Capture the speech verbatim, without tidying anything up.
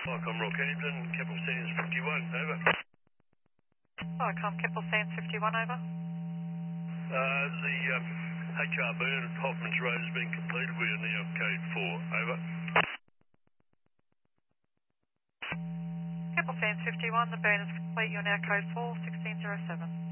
Welcome, Rockhampton, Capital Sands fifty-one, over. Welcome, Keppel Sands fifty-one, over. Uh, the um, H R burn at Hoffman's Road has been completed. We are now code four, over. Keppel Sands fifty-one, the burn is complete. You're now code four, sixteen zero seven.